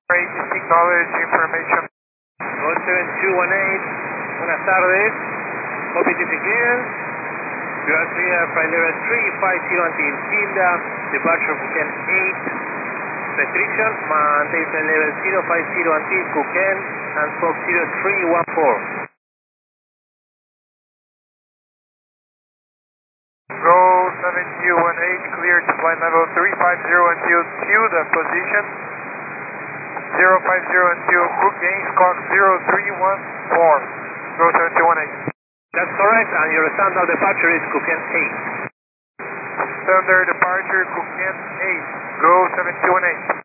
Acknowledge information. Go 7218, buenas tardes. Copy to clear. You are clear flight level 350 until Tilda, departure Kuken 8. Restriction, maintain flight level 050 until Kuken and Fox 0314. Go 7218, clear to flight level 350 until Tilda, position 050 until Cook Gains, Cox 0314. Go 7218. That's correct, and your standard departure is Kuken 8. Standard departure, Kuken 8. Go 7218.